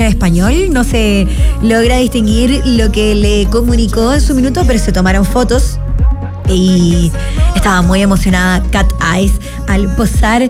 español. No se logra distinguir lo que le comunicó en su minuto, pero se tomaron fotos y estaba muy emocionada Cat Eyes al posar